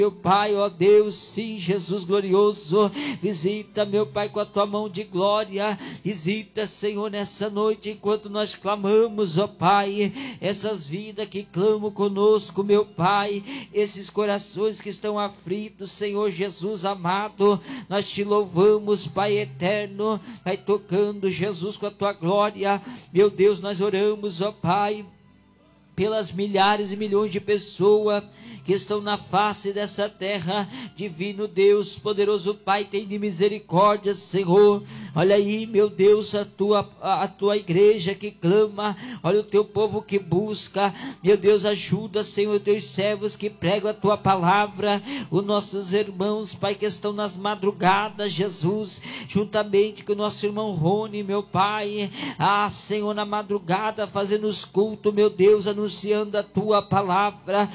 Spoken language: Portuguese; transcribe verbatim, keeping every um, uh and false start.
Meu Pai, ó Deus, sim, Jesus glorioso, visita, meu Pai, com a tua mão de glória, visita, Senhor, nessa noite, enquanto nós clamamos, ó Pai, essas vidas que clamam conosco, meu Pai, esses corações que estão aflitos, Senhor Jesus amado, nós te louvamos, Pai eterno, vai tocando, Jesus, com a tua glória, meu Deus, nós oramos, ó Pai, pelas milhares e milhões de pessoas que estão na face dessa terra. Divino Deus, poderoso Pai, tem de misericórdia, Senhor. Olha aí, meu Deus, a tua, a, a tua igreja que clama, olha o teu povo que busca, meu Deus, ajuda, Senhor, teus servos que pregam a tua palavra, os nossos irmãos, Pai, que estão nas madrugadas, Jesus, juntamente com o nosso irmão Rony, meu Pai, ah, Senhor, na madrugada, fazendo os cultos, meu Deus, anunciando a tua palavra,